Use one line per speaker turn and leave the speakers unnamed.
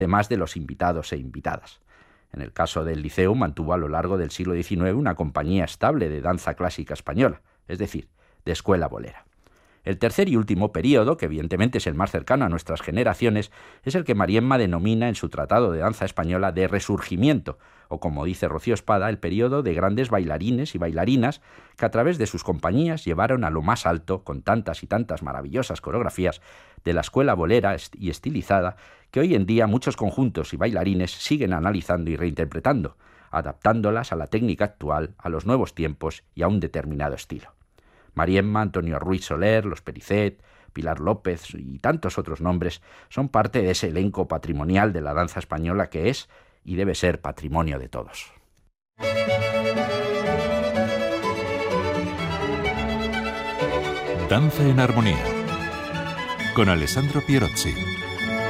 además de los invitados e invitadas. En el caso del Liceu mantuvo a lo largo del siglo XIX una compañía estable de danza clásica española, es decir, de escuela bolera. El tercer y último período, que evidentemente es el más cercano a nuestras generaciones, es el que Mariemma denomina en su Tratado de Danza Española de Resurgimiento, o como dice Rocío Espada, el período de grandes bailarines y bailarinas que a través de sus compañías llevaron a lo más alto, con tantas y tantas maravillosas coreografías, de la escuela bolera y estilizada, que hoy en día muchos conjuntos y bailarines siguen analizando y reinterpretando, adaptándolas a la técnica actual, a los nuevos tiempos y a un determinado estilo. Mariemma, Antonio Ruiz Soler, Los Pericet, Pilar López y tantos otros nombres son parte de ese elenco patrimonial de la danza española que es y debe ser patrimonio de todos.
Danza en Armonía con Alessandro Pierozzi.